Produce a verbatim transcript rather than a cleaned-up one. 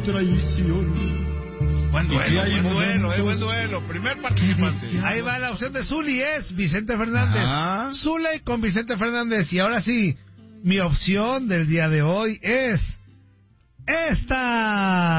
traición. Buen duelo, hay buen momentos duelo, eh, buen duelo. Primer participante. Ahí va la opción de Zuli, es Vicente Fernández. Ajá. Zule con Vicente Fernández. Y ahora sí, mi opción del día de hoy es esta.